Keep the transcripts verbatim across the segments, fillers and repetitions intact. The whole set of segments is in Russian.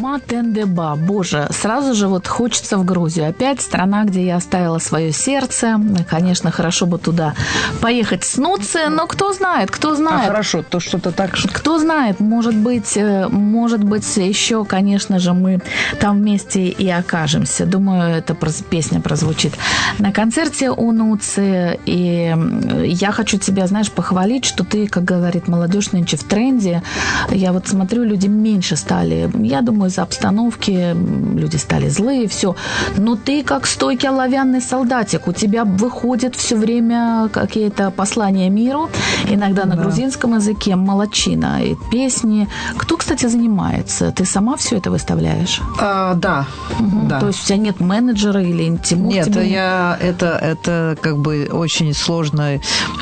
Джима Тендеба. Боже, сразу же вот хочется в Грузию. Опять страна, где я оставила свое сердце. Конечно, хорошо бы туда поехать с Нуци, но кто знает, кто знает. А хорошо, то что-то так. Кто знает, может быть, может быть, еще, конечно же, мы там вместе и окажемся. Думаю, эта песня прозвучит на концерте у Нуци. И я хочу тебя, знаешь, похвалить, что ты, как говорит молодежь, нынче в тренде. Я вот смотрю, люди меньше стали. Я думаю, из-за обстановки люди стали злые, все. Но ты как стойкий оловянный солдатик. У тебя выходят все время какие-то послания миру, иногда на да. грузинском языке, молодчина, и песни. Кто, кстати, занимается? Ты сама все это выставляешь? А, да. Угу. да. То есть у тебя нет менеджера или Тимур? Нет, тебе... я, это, это как бы очень сложный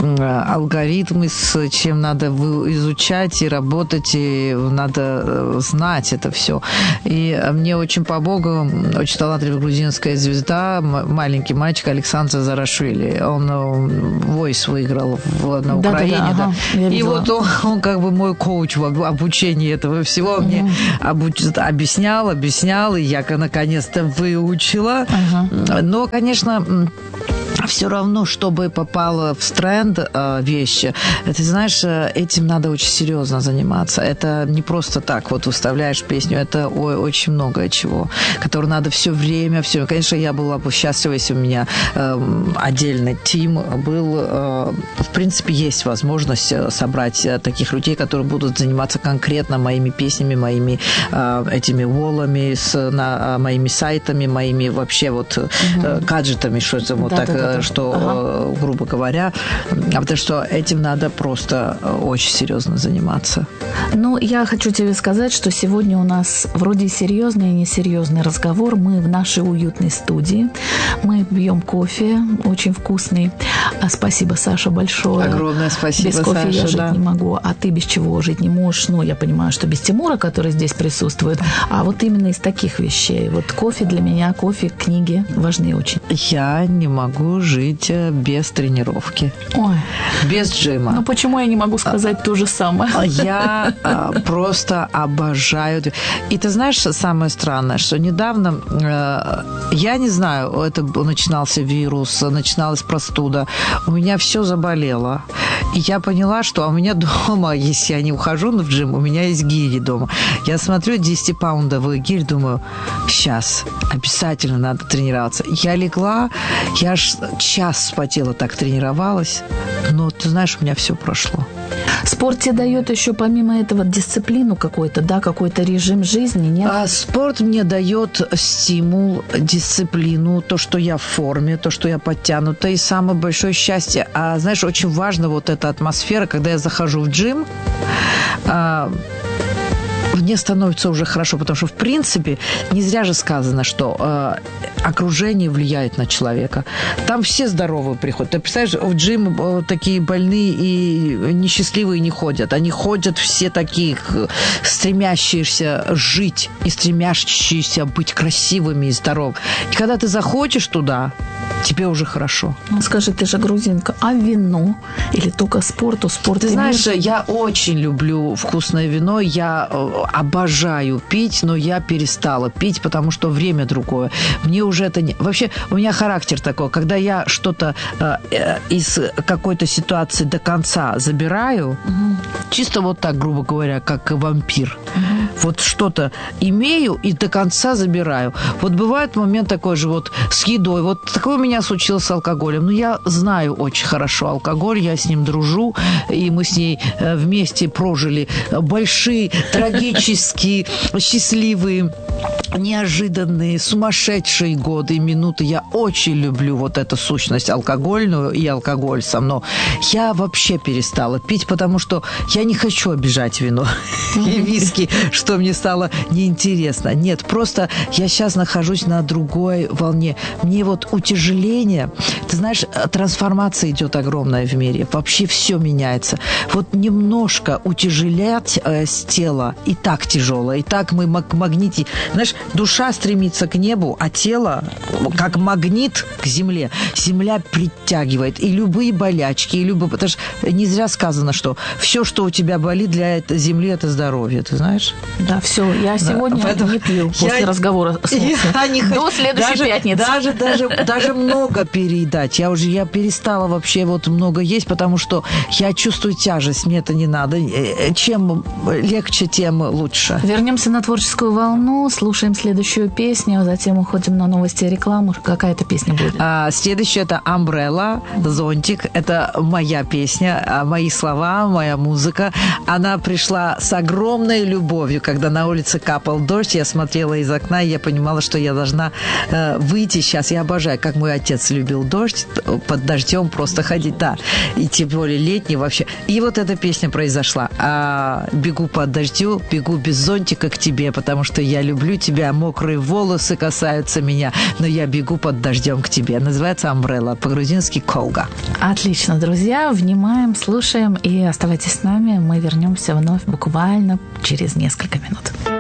алгоритм, с чем надо изучать и работать, и надо знать это все. И мне очень по Богу, очень талантливая грузинская звезда, маленький мальчик Александр Зарашвили. Он Voice выиграл в, на да, Украине. Да, да, да. Ага, и вот он, он как бы мой коуч в обучении этого всего. Угу. Мне обуч... объяснял, объяснял, и я наконец-то выучила. Угу. Но, конечно... все равно, чтобы попало в тренд э, вещи, ты знаешь, этим надо очень серьезно заниматься. Это не просто так, вот выставляешь песню, это ой, очень много чего, которое надо все время, все. Конечно, я была бы счастлива, если у меня э, отдельный тим был. Э, в принципе, есть возможность собрать таких людей, которые будут заниматься конкретно моими песнями, моими э, этими воллами, с, на, моими сайтами, моими вообще вот э, гаджетами, что это вот да, так... Да, да. что, ага. грубо говоря, потому что этим надо просто очень серьезно заниматься. Ну, я хочу тебе сказать, что сегодня у нас вроде серьезный и несерьезный разговор. Мы в нашей уютной студии. Мы пьем кофе, очень вкусный. А спасибо, Саша, большое. Огромное спасибо, Без кофе Саша, я жить да. не могу. А ты без чего жить не можешь? Ну, я понимаю, что без Тимура, который здесь присутствует. А вот именно из таких вещей. Вот кофе для меня, кофе, книги важны очень. Я не могу жить без тренировки. Ой. Без джима. Ну, почему я не могу сказать а, то же самое? Я а, просто обожаю. И ты знаешь, самое странное, что недавно, а, я не знаю, это начинался вирус, начиналась простуда, у меня все заболело. И я поняла, что у меня дома, если я не ухожу в джим, у меня есть гири дома. Я смотрю десятипаундовый гирь, думаю, сейчас, обязательно надо тренироваться. Я легла, я аж час вспотела, так тренировалась, но, ты знаешь, у меня все прошло. Спорт тебе дает еще помимо этого дисциплину какой-то, да, какой-то режим жизни, нет? А спорт мне дает стимул, дисциплину, то, что я в форме, то, что я подтянута, и самое большое счастье. А знаешь, очень важно вот эта атмосфера, когда я захожу в джим, а, мне становится уже хорошо, потому что, в принципе, не зря же сказано, что э, окружение влияет на человека. Там все здоровые приходят. Ты представляешь, в джим э, такие больные и несчастливые не ходят. Они ходят все такие, стремящиеся жить и стремящиеся быть красивыми и здоровыми. И когда ты заходишь туда, тебе уже хорошо. Ну, скажи, ты же грузинка, а вино? Или только спорту? Спорт ты знаешь, мир? Я очень люблю вкусное вино. Я обожаю пить, но я перестала пить, потому что время другое. Мне уже это не... Вообще, у меня характер такой. Когда я что-то э, из какой-то ситуации до конца забираю, угу. чисто вот так, грубо говоря, как вампир. Угу. Вот что-то имею и до конца забираю. Вот бывает момент такой же вот с едой. Вот такой у меня случилось с алкоголем. Но я знаю очень хорошо алкоголь, я с ним дружу, и мы с ней вместе прожили большие, трагические, счастливые, неожиданные, сумасшедшие годы и минуты. Я очень люблю вот эту сущность алкогольную и алкоголь со мной. Я вообще перестала пить, потому что я не хочу обижать вино и виски, что мне стало неинтересно. Нет, просто я сейчас нахожусь на другой волне. Мне вот утяжеление, ты знаешь, трансформация идет огромная в мире. Вообще все меняется. Вот немножко утяжелять э, с тела и так тяжело, и так мы магнити. Знаешь, душа стремится к небу, а тело тело, как магнит к земле. Земля притягивает. И любые болячки, и любые... Потому что не зря сказано, что все, что у тебя болит для этой земли, это здоровье. Ты знаешь? Да, все. Я сегодня да, не пью после я, разговора с Лусей. До следующей даже, пятницы. Даже, даже, даже много переедать. Я уже я перестала вообще вот много есть, потому что я чувствую тяжесть. Мне это не надо. Чем легче, тем лучше. Вернемся на творческую волну, слушаем следующую песню, затем уходим на новости и рекламу. Какая это песня будет? А, следующая это «Umbrella», «Зонтик». Это моя песня, мои слова, моя музыка. Она пришла с огромной любовью. Когда на улице капал дождь, я смотрела из окна, и я понимала, что я должна э, выйти сейчас. Я обожаю, как мой отец любил дождь, под дождем просто ходить, да. И тем более летний вообще. И вот эта песня произошла. А, бегу под дождю, бегу без зонтика к тебе, потому что я люблю тебя, мокрые волосы касаются меня, но я бегу под дождем к тебе. Называется «Umbrella», по-грузински «Колга». Отлично, друзья. Внимаем, слушаем и оставайтесь с нами. Мы вернемся вновь буквально через несколько минут.